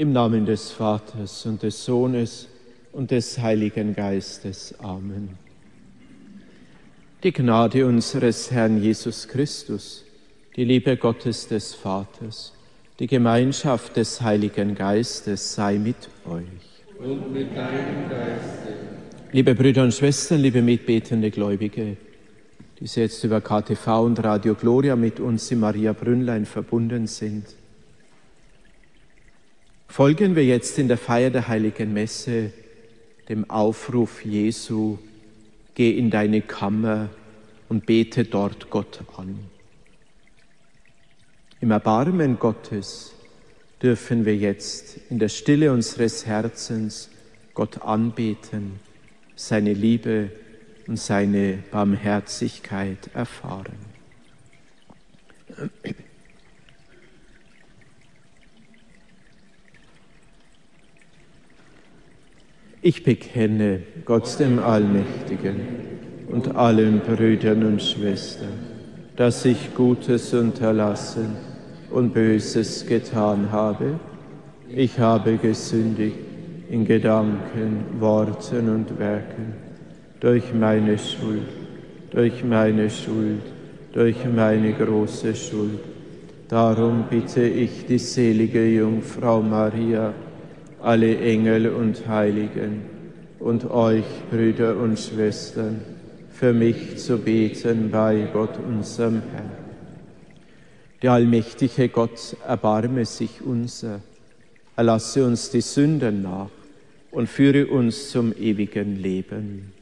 Im Namen des Vaters und des Sohnes und des Heiligen Geistes. Amen. Die Gnade unseres Herrn Jesus Christus, die Liebe Gottes des Vaters, die Gemeinschaft des Heiligen Geistes sei mit euch. Und mit deinem Geiste. Liebe Brüder und Schwestern, liebe mitbetende Gläubige, die jetzt über KTV und Radio Gloria mit uns im Maria Brünnlein verbunden sind, folgen wir jetzt in der Feier der Heiligen Messe dem Aufruf Jesu: Geh in deine Kammer und bete dort Gott an. Im Erbarmen Gottes dürfen wir jetzt in der Stille unseres Herzens Gott anbeten, seine Liebe und seine Barmherzigkeit erfahren. Ich bekenne Gott dem Allmächtigen und allen Brüdern und Schwestern, dass ich Gutes unterlassen und Böses getan habe. Ich habe gesündigt in Gedanken, Worten und Werken, durch meine Schuld, durch meine große Schuld. Darum bitte ich die selige Jungfrau Maria, alle Engel und Heiligen und euch, Brüder und Schwestern, für mich zu beten bei Gott, unserem Herrn. Der allmächtige Gott erbarme sich unser, erlasse uns die Sünden nach und führe uns zum ewigen Leben.